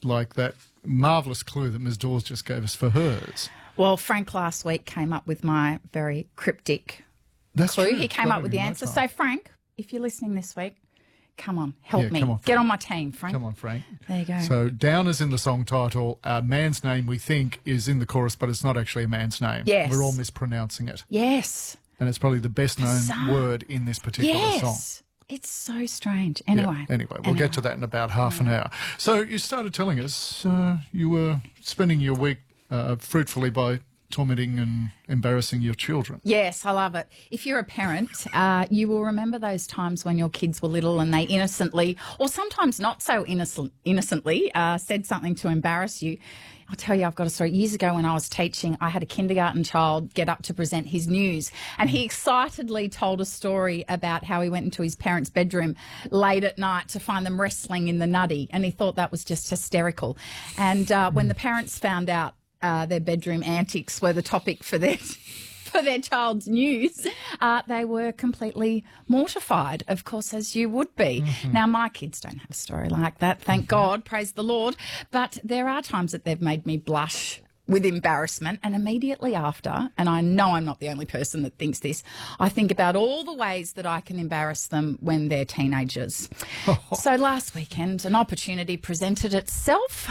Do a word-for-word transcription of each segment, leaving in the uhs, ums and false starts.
like that marvellous clue that Miz Dawes just gave us for hers. Well, Frank last week came up with my very cryptic That's clue. true. He came Got up it with the in no answer. time. So, Frank, if you're listening this week, come on, help Yeah, me. come on, Get Frank. on my team, Frank. Come on, Frank. There you go. So down as in the song title, a man's name we think is in the chorus, but it's not actually a man's name. Yes. We're all mispronouncing it. Yes. And it's probably the best known Bizarre. word in this particular Yes. song. It's so strange. Yeah, Anyway. Anyway, we'll anyway. get to that in about half an hour. So you started telling us uh, you were spending your week uh, fruitfully by tormenting and embarrassing your children. Yes, I love it. If you're a parent, uh, you will remember those times when your kids were little and they innocently, or sometimes not so innocent, innocently, uh, said something to embarrass you. I'll tell you, I've got a story. Years ago when I was teaching, I had a kindergarten child get up to present his news, and he excitedly told a story about how he went into his parents' bedroom late at night to find them wrestling in the nutty, and he thought that was just hysterical. And uh, when the parents found out uh, their bedroom antics were the topic for their for their child's news, uh, they were completely mortified, of course, as you would be. Mm-hmm. Now, my kids don't have a story like that, thank mm-hmm. God, praise the Lord. But there are times that they've made me blush with embarrassment, and immediately after, and I know I'm not the only person that thinks this, I think about all the ways that I can embarrass them when they're teenagers. So last weekend, an opportunity presented itself.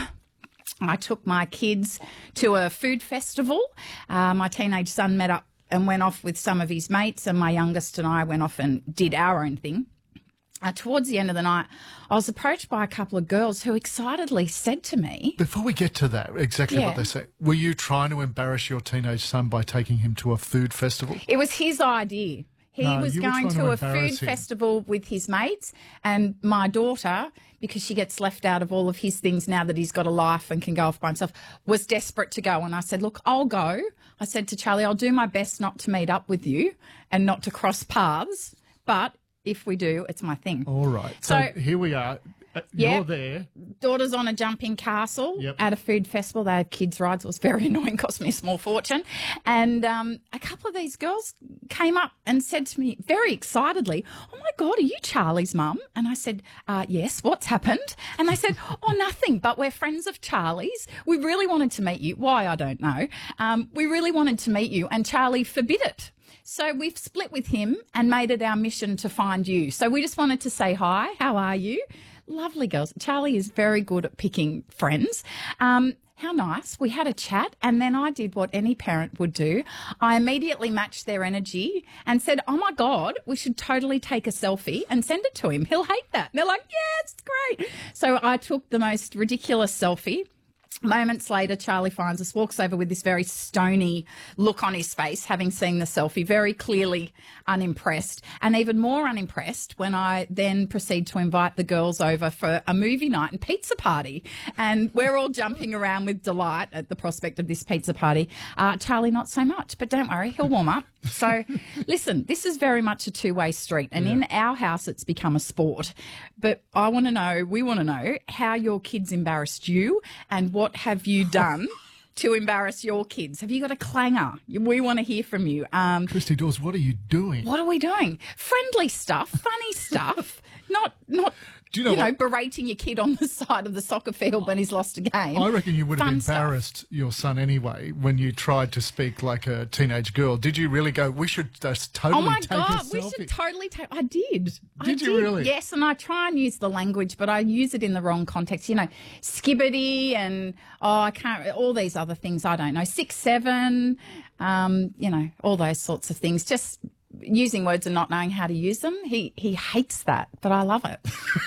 I took my kids to a food festival. Uh, my teenage son met up and went off with some of his mates, and my youngest and I went off and did our own thing. Uh, towards the end of the night, I was approached by a couple of girls who excitedly said to me... Before we get to that, exactly Yeah. what they say, were you trying to embarrass your teenage son by taking him to a food festival? It was his idea. He No, was you were going trying to to a food embarrass him. festival with his mates, and my daughter, because she gets left out of all of his things now that he's got a life and can go off by himself, was desperate to go. And I said, look, I'll go. I said to Charlie, I'll do my best not to meet up with you and not to cross paths, but if we do, it's my thing. All right. So, So- here we are. Uh, Yeah. You're there. Daughter's on a jumping castle Yep. at a food festival. They had kids' rides. It was very annoying, cost me a small fortune. And um, a couple of these girls came up and said to me very excitedly, oh, my God, are you Charlie's mum? And I said, uh, yes, what's happened? And they said, oh, nothing, but we're friends of Charlie's. We really wanted to meet you. Why, I don't know. Um, we really wanted to meet you, and Charlie forbid it. So we've split with him and made it our mission to find you. So we just wanted to say hi. How are you? Lovely girls. Charlie is very good at picking friends. Um, how nice. We had a chat, and then I did what any parent would do. I immediately matched their energy and said, oh, my God, we should totally take a selfie and send it to him. He'll hate that. And they're like, yeah, it's great. So I took the most ridiculous selfie. Moments later, Charlie finds us, walks over with this very stony look on his face, having seen the selfie, very clearly unimpressed, and even more unimpressed when I then proceed to invite the girls over for a movie night and pizza party. And we're all jumping around with delight at the prospect of this pizza party. Uh, Charlie, not so much, but don't worry, he'll warm up. So, listen, this is very much a two-way street, and Yeah. in our house it's become a sport. But I want to know, we want to know how your kids embarrassed you, and what have you done to embarrass your kids? Have you got a clanger? We want to hear from you. Um, Christy Dawes, what are you doing? what are we doing? Friendly stuff, funny stuff, not not Do you know you know what? berating your kid on the side of the soccer field when he's lost a game. I reckon you would have Fun stuff. embarrassed your son anyway when you tried to speak like a teenage girl. Did you really go, we should just totally Oh my take God, a we selfie? should totally take. I did. I Did you really? Yes, and I try and use the language, but I use it in the wrong context. You know, skibbity and, oh, I can't, all these other things, I don't know, six, seven, um, you know, all those sorts of things. Just using words and not knowing how to use them. He, he hates that, but I love it.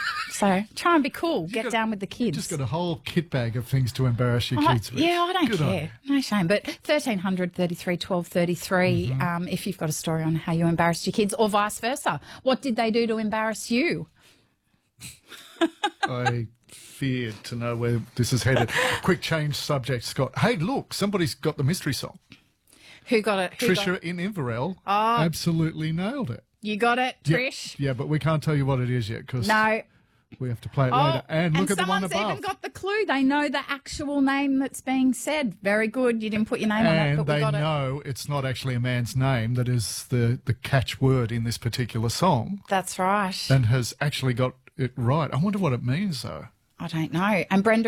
So try and be cool. Get got- down with the kids. Just got a whole kit bag of things to embarrass your I- kids with. yeah, I don't Good on care. No shame. But thirteen hundred thirty-three twelve thirty-three, Mm-hmm. um, if you've got a story on how you embarrassed your kids, or vice versa. What did they do to embarrass you? I feared to know where this is headed. Quick change subject, Scott. Hey, look, somebody's got the mystery song. Who got it? Who got Trisha it? in Inverell Oh. absolutely nailed it. You got it, Yeah, Trish? Yeah, but we can't tell you what it is yet because No. we have to play it Oh, later. And look at the one someone's above. even got the clue. They know the actual name that's being said. Very good. You didn't put your name on it, and but we they got it. know it's not actually a man's name that is the, the catch word in this particular song That's right. and has actually got it right. I wonder what it means, though. I don't know. And Brenda